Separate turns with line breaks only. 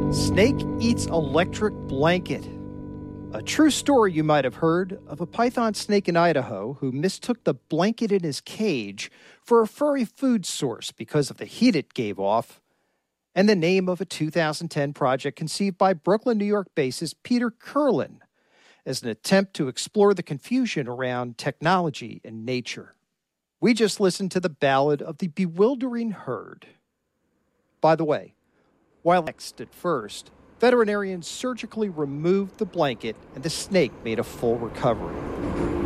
Snake eats electric blanket. A true story you might have heard of a python snake in Idaho who mistook the blanket in his cage for a furry food source because of the heat it gave off, and the name of a 2010 project conceived by Brooklyn, New York bassist Peter Kurlan as an attempt to explore the confusion around technology and nature. We just listened to the ballad of the bewildering herd. By the way, while next at first, veterinarians surgically removed the blanket and the snake made a full recovery.